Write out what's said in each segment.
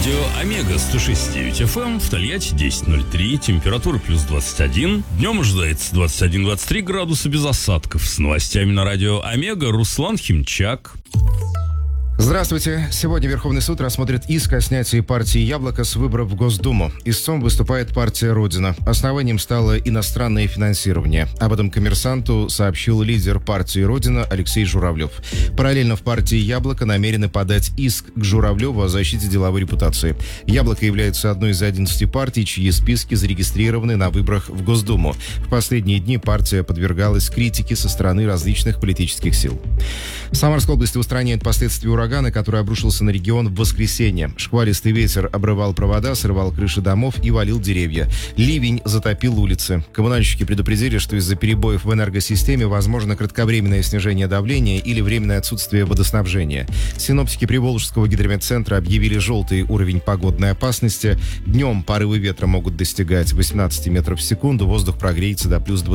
Радио Омега 106.9 FM, в Тольятти 10.03, температура плюс 21. Днем ожидается 21-23 градуса без осадков. С новостями на радио Омега Руслан Химчак. Здравствуйте. Сегодня Верховный суд рассмотрит иск о снятии партии «Яблоко» с выборов в Госдуму. Истцом выступает партия «Родина». Основанием стало иностранное финансирование. Об этом «Коммерсанту» сообщил лидер партии «Родина» Алексей Журавлев. Параллельно в партии «Яблоко» намерены подать иск к Журавлеву о защите деловой репутации. «Яблоко» является одной из 11 партий, чьи списки зарегистрированы на выборах в Госдуму. В последние дни партия подвергалась критике со стороны различных политических сил. В Самарской области устраняют последствия урагана, который обрушился на регион в воскресенье. Шквалистый ветер обрывал провода, срывал крыши домов и валил деревья. Ливень затопил улицы. Коммунальщики предупредили, что из-за перебоев в энергосистеме возможно кратковременное снижение давления или временное отсутствие водоснабжения. Синоптики Приволжского гидрометцентра объявили желтый уровень погодной опасности. Днем порывы ветра могут достигать 18 метров в секунду, воздух прогреется до плюс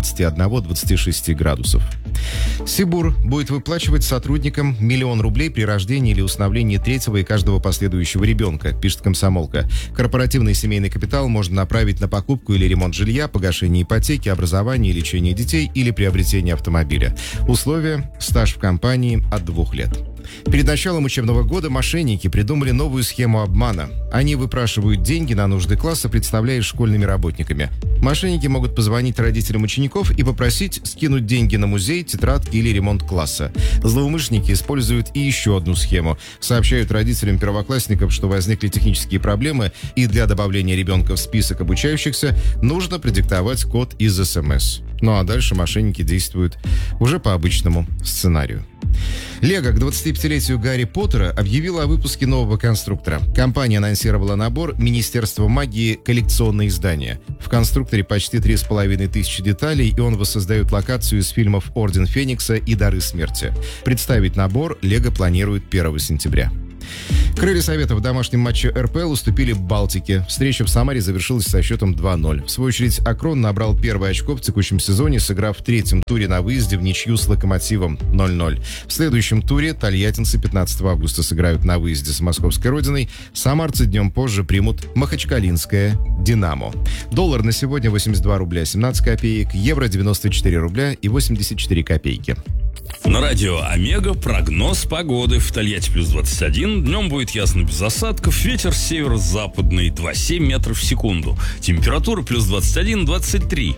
21-26 градусов. Сибур будет выплачивать сотрудникам 1 миллион рублей при рождении или усыновлении третьего и каждого последующего ребенка, пишет «Комсомолка». Корпоративный семейный капитал можно направить на покупку или ремонт жилья, погашение ипотеки, образование и лечение детей или приобретение автомобиля. Условия – стаж в компании от 2 лет. Перед началом учебного года мошенники придумали новую схему обмана. Они выпрашивают деньги на нужды класса, представляясь школьными работниками. Мошенники могут позвонить родителям учеников и попросить скинуть деньги на музей, тетрадки или ремонт класса. Злоумышленники используют и еще одну схему. Сообщают родителям первоклассников, что возникли технические проблемы, и для добавления ребенка в список обучающихся нужно продиктовать код из СМС. Ну а дальше мошенники действуют уже по обычному сценарию. Лего к 25-летию Гарри Поттера объявила о выпуске нового конструктора. Компания анонсировала набор «Министерство магии. Коллекционное издание». В конструкторе почти 3500 деталей, и он воссоздает локацию из фильмов «Орден Феникса» и «Дары смерти». Представить набор Лего планирует 1 сентября. Крылья Советов в домашнем матче РПЛ уступили Балтике. Встреча в Самаре завершилась со счетом 2-0. В свою очередь, Акрон набрал первое очко в текущем сезоне, сыграв в третьем туре на выезде в ничью с Локомотивом 0-0. В следующем туре тольяттинцы 15 августа сыграют на выезде с московской родиной. Самарцы днем позже примут махачкалинское «Динамо». Доллар на сегодня 82 рубля 17 копеек, евро 94 рубля и 84 копейки. На радио Омега прогноз погоды. В Тольятти плюс 21. Днем будет ясно без осадков. Ветер северо-западный 2,7 метров в секунду. Температура плюс 21-23.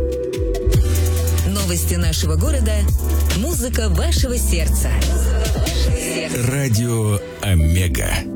Новости нашего города. Музыка вашего сердца. Радио Омега.